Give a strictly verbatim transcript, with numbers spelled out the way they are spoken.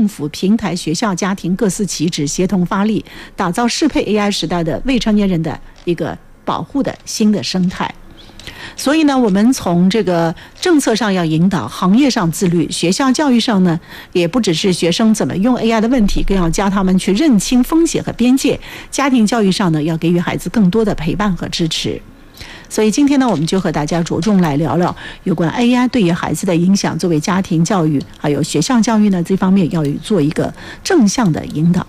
政府、平台、学校、家庭各司其职，协同发力，打造适配 A I 时代的未成年人的一个保护的新的生态。所以呢，我们从这个政策上要引导，行业上自律，学校教育上呢，也不只是学生怎么用 A I 的问题，更要教他们去认清风险和边界。家庭教育上呢，要给予孩子更多的陪伴和支持。所以今天呢，我们就和大家着重来聊聊有关 A I 对于孩子的影响，作为家庭教育还有学校教育呢这方面要做一个正向的引导。